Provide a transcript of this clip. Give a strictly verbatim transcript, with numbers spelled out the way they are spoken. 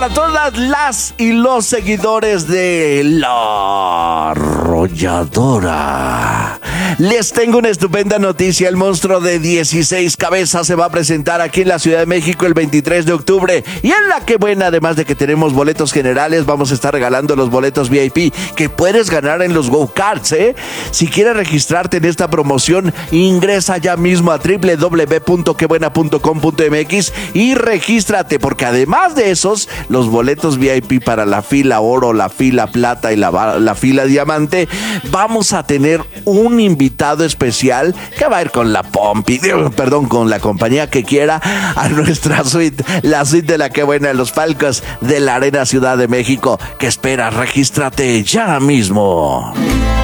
para todas las y los seguidores de La Arrolladora. Les tengo una estupenda noticia. El monstruo de dieciséis cabezas se va a presentar aquí en la Ciudad de México el veintitrés de octubre. Y en La Que Buena, además de que tenemos boletos generales, vamos a estar regalando los boletos V I P que puedes ganar en los go-karts, ¿eh? Si quieres registrarte en esta promoción, ingresa ya mismo a doble u doble u doble u punto que buena punto com punto m x y regístrate, porque además de esos, los boletos V I P para la fila oro, la fila plata y la, la fila diamante, vamos a tener un invitado especial que va a ir con la Pompi, perdón, con la compañía que quiera a nuestra suite, la suite de La Que Buena en los palcos de la Arena Ciudad de México. ¿Qué esperas? Regístrate ya mismo.